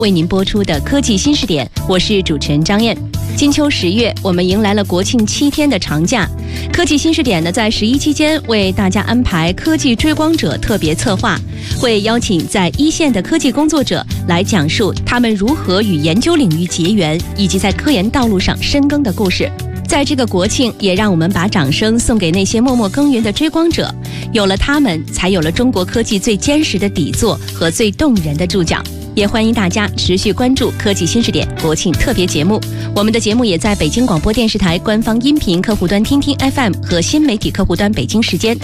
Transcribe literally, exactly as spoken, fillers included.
为您播出的科技新视点，我是主持人张燕。金秋十月，我们迎来了国庆七天的长假。科技新视点呢，在十一期间为大家安排科技追光者特别策划，会邀请在一线的科技工作者来讲述他们如何与研究领域结缘，以及在科研道路上深耕的故事。在这个国庆，也让我们把掌声送给那些默默耕耘的追光者，有了他们，才有了中国科技最坚实的底座和最动人的注脚。也欢迎大家持续关注科技新视点国庆特别节目，我们的节目也在北京广播电视台官方音频客户端听听 F M 和新媒体客户端北京时间